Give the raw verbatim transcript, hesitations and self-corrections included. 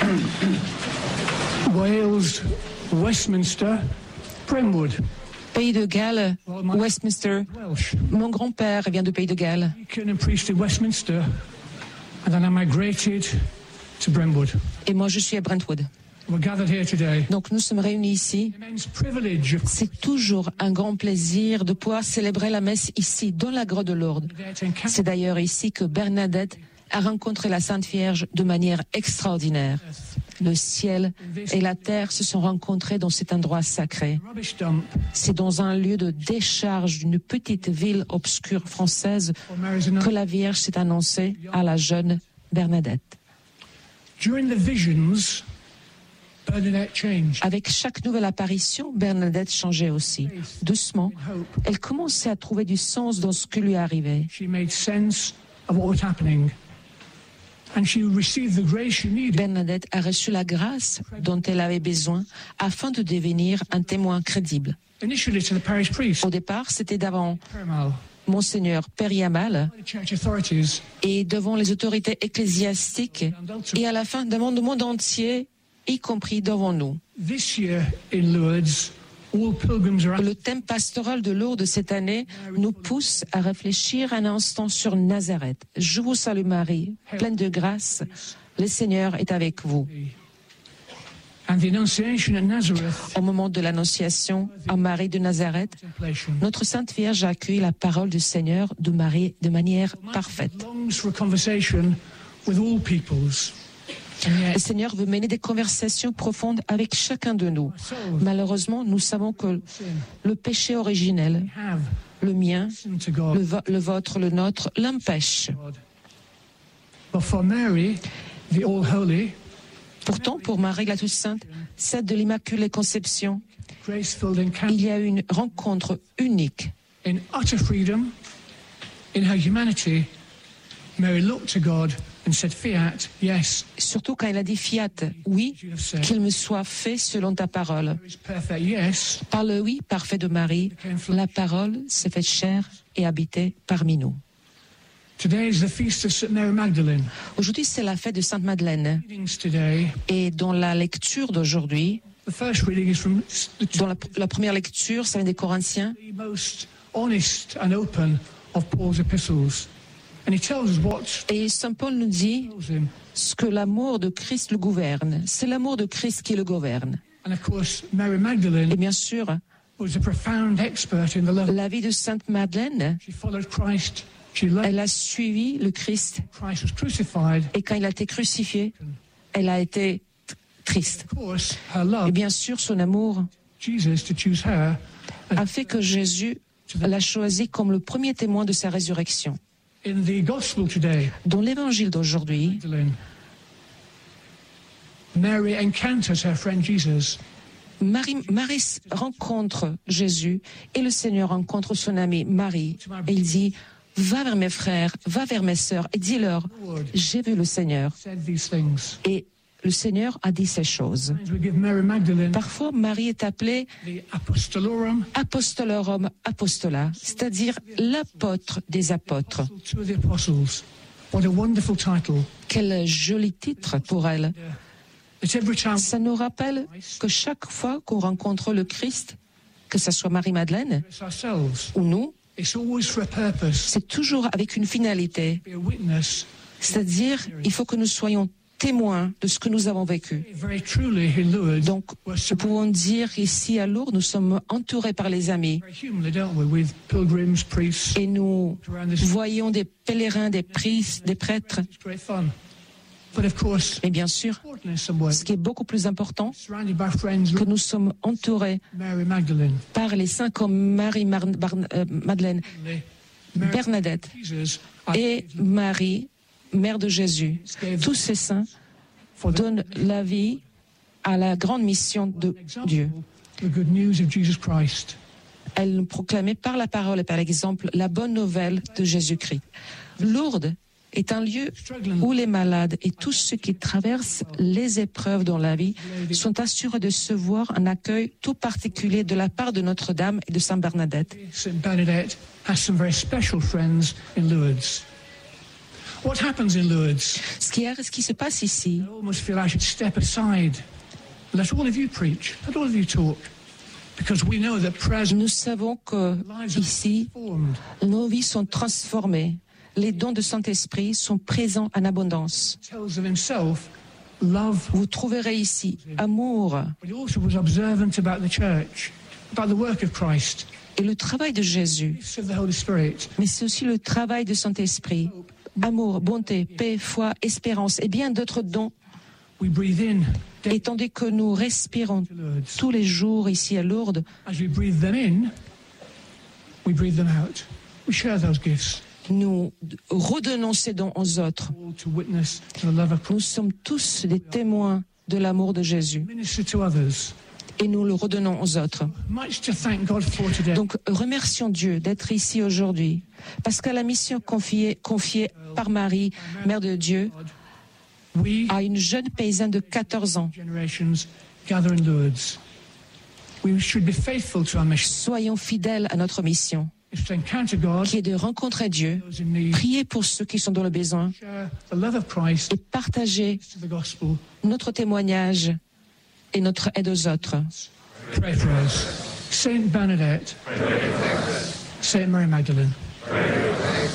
Wales, Westminster, Brentwood. Pays de Galles, Westminster. Mon grand-père vient de Pays de Galles. Deacon and priest in Westminster, and then I migrated to Brentwood. Et moi, je suis à Brentwood. We're gathered here today. Donc, nous sommes réunis ici. Immense privilege of C'est toujours un grand plaisir de pouvoir célébrer la messe ici, dans la grotte de Lourdes. C'est d'ailleurs ici que Bernadette a rencontré la Sainte Vierge de manière extraordinaire. Le ciel et la terre se sont rencontrés dans cet endroit sacré. rubbish dump C'est dans un lieu de décharge d'une petite ville obscure française for Mary's que la Vierge s'est annoncée à la jeune Bernadette. During the visions, Bernadette changed. Avec chaque nouvelle apparition, Bernadette changeait aussi. Doucement, elle commençait à trouver du sens dans ce qui lui arrivait. She made sense of what was happening. And she received the grace she needed. Bernadette a reçu la grâce dont elle avait besoin afin de devenir un témoin crédible. Initially to the parish priest, Au départ, c'était devant Parimal, Monseigneur Périamal the church authorities, et devant les autorités ecclésiastiques et à la fin devant le monde entier, y compris devant nous. this year in Lourdes, all pilgrims are Le thème pastoral de Lourdes cette année nous pousse à réfléchir un instant sur Nazareth. Je vous salue Marie, pleine de grâce, le Seigneur est avec vous. and the Annunciation at Nazareth. Au moment de l'Annonciation à Marie de Nazareth, Contemplation. notre Sainte Vierge a accueilli la parole du Seigneur de Marie de manière parfaite. Longs for a conversation with all peoples. And Le yet, Seigneur veut mener des conversations profondes avec chacun de nous. Malheureusement, nous savons que le péché originel, we have le mien, listened to le, God. vo- le vôtre, le nôtre, l'empêche. But for Mary, the All Holy, Pourtant, pour Marie la Toute Sainte, celle de l'Immaculée Conception, grace-filled il encounter y a eu une rencontre unique. in utter freedom, in her humanity, Mary looked to God and said, "Fiat, yes." Surtout quand elle a dit fiat, oui, You have said. qu'il me soit fait selon ta parole. Mary's perfect yes Par le oui parfait de Marie, la parole s'est faite chair et habitée parmi nous. Today is the feast of Saint Mary Magdalene. Aujourd'hui, c'est la fête de Sainte Madeleine. Readings today. Et dans la lecture d'aujourd'hui, The first reading is from the, dans la, la première lecture, ça vient des Corinthiens, the most honest and open of Paul's epistles, and he tells us what et Saint Paul nous dit tells him. ce que l'amour de Christ le gouverne. C'est l'amour de Christ qui le gouverne. And of course, Mary Et Magdalene bien sûr, was a profound expert in the love. la vie de Sainte Madeleine, She followed Christ. She loved elle a suivi le Christ. Christ was crucified. Et quand il a été crucifié, elle a été t- triste. Of course, her Et love, bien sûr, son amour Jesus to choose her a fait que Jésus l'a choisi comme le premier témoin de sa résurrection. in the gospel today. Dans l'évangile d'aujourd'hui, Magdalene. Mary encounters her friend Jesus. Marie, Marie rencontre Jésus et le Seigneur rencontre son amie Marie. Et il dit, va vers mes frères, va vers mes sœurs et dis-leur, j'ai vu le Seigneur. Said these things. Et le Seigneur a dit ces choses. Sometimes we give Mary Magdalene Parfois, Marie est appelée the apostolorum, apostolorum apostola, c'est-à-dire l'apôtre des apôtres. to the apostles. What a wonderful title. Quel joli titre pour elle. That every time Ça nous rappelle que chaque fois qu'on rencontre le Christ, que ce soit Marie-Madeleine we ourselves, ou nous, it's always for a purpose. c'est toujours avec une finalité. Be a witness. C'est-à-dire, il faut que nous soyons témoins de ce que nous avons vécu. Very truly, in Lourdes, Donc, we're nous surrounded pouvons dire ici à Lourdes, nous sommes entourés par les amis very humanly, don't we, with pilgrims, priests. et nous Around this, voyons des pèlerins, des priests, des prêtres. it's great fun. But of course, Mais bien sûr, important in some way. ce qui est beaucoup plus important, Surrounded by friends, que nous sommes entourés Mary Magdalene, par les saints comme Marie, Mar- Bar- euh, Madeleine, Mary Bernadette Jesus, et Marie, mère de Jésus. Tous ces saints for the donnent la vie à la grande mission de Dieu. the good news of Jesus Christ. Elle nous proclamait par la parole et par l'exemple la bonne nouvelle de Jésus-Christ. Lourdes est un lieu où les malades et tous ceux qui traversent les épreuves dans la vie sont assurés de se voir un accueil tout particulier de la part de Notre-Dame et de Sainte Bernadette. Saint Bernadette has some very special friends in Lourdes. What happens in Lourdes? Ce qui, est, ce qui se passe ici, I almost feel I should step aside. Let all of you preach. Let all of you talk. Because we know that prayer nous savons que lives are ici, formed. nos vies sont transformées. Les dons de Saint-Esprit sont présents en abondance. Tells of himself, love. Vous trouverez ici amour But he also was observant about the church, about the work of Christ, et le travail de Jésus. gifts of the Holy Spirit. Mais c'est aussi le travail de Saint-Esprit. Amour, bonté, paix, foi, espérance et bien d'autres dons. We breathe in Et tandis que nous respirons to Lourdes. tous les jours ici à Lourdes, As we breathe them in, we breathe them out. We share those gifts, nous redonnons ces dons aux autres. all to witness to the love of Christ, Nous sommes tous des témoins de l'amour de Jésus minister to others. et nous le redonnons aux autres. Much to thank God for today. Donc remercions Dieu d'être ici aujourd'hui parce qu'à la mission confiée, confiée par Marie, Mère de Dieu, We, à une jeune paysanne de quatorze ans, generations, gather in Lourdes. We should be faithful to our mission. soyons fidèles à notre mission, It's to encounter God, qui est de rencontrer Dieu, those in need, prier pour ceux qui sont dans le besoin share the love of Christ et partager to the gospel. notre témoignage et notre aide aux autres. Pray for us. Saint Bernadette, Saint Mary Magdalene.